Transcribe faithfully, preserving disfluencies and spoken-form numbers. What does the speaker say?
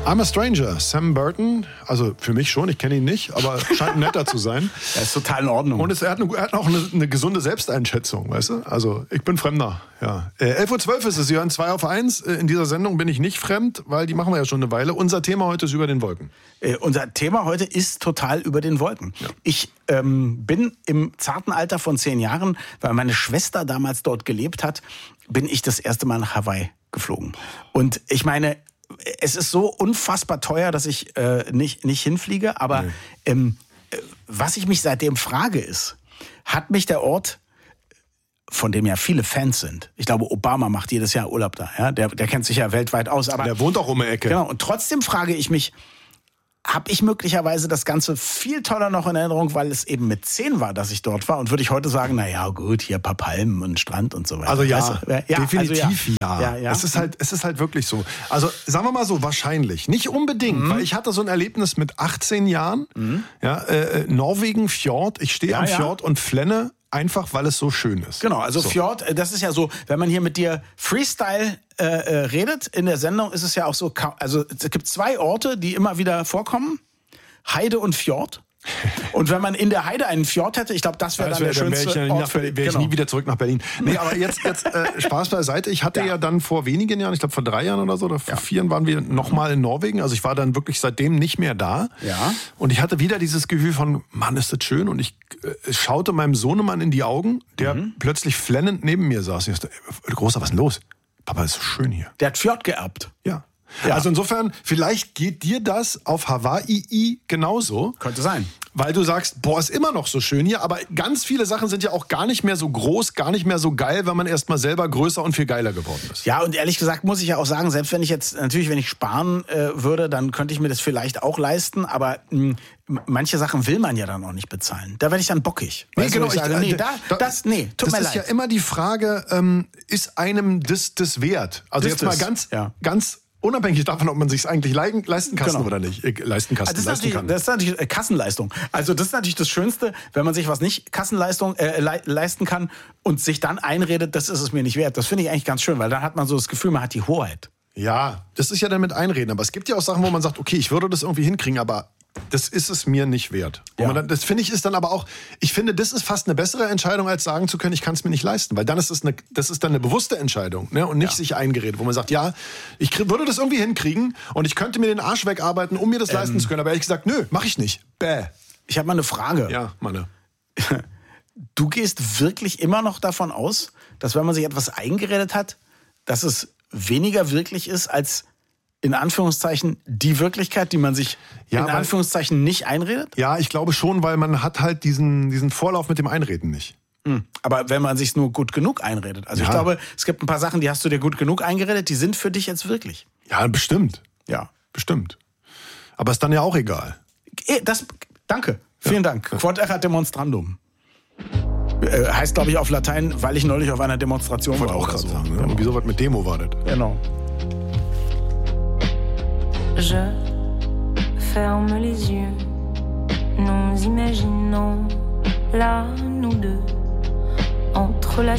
I'm a Stranger, Sam Burton, also für mich schon, ich kenne ihn nicht, aber scheint netter zu sein. Er ist total in Ordnung. Und es, er, hat eine, er hat auch eine, eine gesunde Selbsteinschätzung, weißt du? Also ich bin Fremder, ja. Äh, elf Uhr zwölf ist es, Sie hören zwei auf eins. In dieser Sendung bin ich nicht fremd, weil die machen wir ja schon eine Weile. Unser Thema heute ist über den Wolken. Äh, unser Thema heute ist total über den Wolken. Ja. Ich ähm, bin im zarten Alter von zehn Jahren, weil meine Schwester damals dort gelebt hat, bin ich das erste Mal nach Hawaii geflogen. Und ich meine, es ist so unfassbar teuer, dass ich äh, nicht, nicht hinfliege. Aber nee. ähm, was ich mich seitdem frage ist, hat mich der Ort, von dem ja viele Fans sind, ich glaube, Obama macht jedes Jahr Urlaub da, ja? der, der kennt sich ja weltweit aus. Aber der wohnt auch um die Ecke. Genau, und trotzdem frage ich mich, habe ich möglicherweise das Ganze viel toller noch in Erinnerung, weil es eben mit zehn war, dass ich dort war. Und würde ich heute sagen, na ja, gut, hier ein paar Palmen und Strand und so weiter. Also ja, weißt du? ja definitiv also ja. Ja. Ja, ja. Es ist halt, es ist halt wirklich so. Also sagen wir mal so, wahrscheinlich. Nicht unbedingt, mhm. weil ich hatte so ein Erlebnis mit achtzehn Jahren. Mhm. Ja, äh, Norwegen, Fjord. Ich stehe ja, am ja. Fjord und flenne. Einfach, weil es so schön ist. Genau, also so. Fjord, das ist ja so, wenn man hier mit dir Freestyle äh, äh, redet, in der Sendung ist es ja auch so, also es gibt zwei Orte, die immer wieder vorkommen, Heide und Fjord. Und wenn man in der Heide einen Fjord hätte, ich glaube, das wäre dann der schönste Ort. Dann wäre ich, wär ich nie wieder zurück nach Berlin. Nee, aber jetzt, jetzt äh, Spaß beiseite. Ich hatte ja. ja dann vor wenigen Jahren, ich glaube vor drei Jahren oder so, oder vor ja. vier Jahren waren wir nochmal in Norwegen. Also ich war dann wirklich seitdem nicht mehr da. Ja. Und ich hatte wieder dieses Gefühl von, Mann, ist das schön. Und ich äh, schaute meinem Sohnemann in die Augen, der mhm. plötzlich flennend neben mir saß. Ich dachte, Großer, was ist denn los? Papa, ist so schön hier. Der hat Fjord geerbt. Ja. Ja. Also insofern, vielleicht geht dir das auf Hawaii genauso. Könnte sein. Weil du sagst, boah, ist immer noch so schön hier, aber ganz viele Sachen sind ja auch gar nicht mehr so groß, gar nicht mehr so geil, weil man erst mal selber größer und viel geiler geworden ist. Ja, und ehrlich gesagt muss ich ja auch sagen, selbst wenn ich jetzt, natürlich, wenn ich sparen äh, würde, dann könnte ich mir das vielleicht auch leisten, aber mh, manche Sachen will man ja dann auch nicht bezahlen. Da werde ich dann bockig. Nee, genau, ich sage, ich, nee, da, da, das, nee, tut das mir ist leid. ja immer die Frage, ähm, ist einem das, das wert? Also Ist jetzt mal es, ganz, ja. ganz unabhängig davon, ob man sich eigentlich leisten kann Genau. oder nicht. Äh, leisten kann. Also das, ist leisten kann. das ist natürlich äh, Kassenleistung. Also das ist natürlich das Schönste, wenn man sich was nicht Kassenleistung äh, le- leisten kann und sich dann einredet, das ist es mir nicht wert. Das finde ich eigentlich ganz schön, weil dann hat man so das Gefühl, man hat die Hoheit. Ja, das ist ja dann mit Einreden. Aber es gibt ja auch Sachen, wo man sagt, okay, ich würde das irgendwie hinkriegen, aber das ist es mir nicht wert. Wo Ja. man dann, das finde ich ist dann aber auch, ich finde, das ist fast eine bessere Entscheidung, als sagen zu können, ich kann es mir nicht leisten. Weil dann ist es eine, das ist dann eine bewusste Entscheidung, ne? Und nicht Ja. sich eingeredet, wo man sagt, ja, ich krieg, würde das irgendwie hinkriegen und ich könnte mir den Arsch wegarbeiten, um mir das ähm. leisten zu können. Aber ehrlich gesagt, nö, mache ich nicht. Bäh. Ich habe mal eine Frage. Ja, meine. Du gehst wirklich immer noch davon aus, dass wenn man sich etwas eingeredet hat, dass es weniger wirklich ist als in Anführungszeichen die Wirklichkeit, die man sich Ja, in weil- Anführungszeichen nicht einredet? Ja, ich glaube schon, weil man hat halt diesen, diesen Vorlauf mit dem Einreden nicht. Hm. Aber wenn man sich nur gut genug einredet. Also Ja. ich glaube, es gibt ein paar Sachen, die hast du dir gut genug eingeredet, die sind für dich jetzt wirklich. Ja, bestimmt. Ja. Bestimmt. Aber ist dann ja auch egal. Eh, Das, danke, vielen Dank. Quod erat demonstrandum. Äh, heißt, glaube ich, auf Latein, weil ich neulich auf einer Demonstration Wollte war. auch oder gerade so. sagen. Ne? Und wieso was mit Demo war das? Genau. Je ferme les yeux, nous imaginons là, nous deux, entre la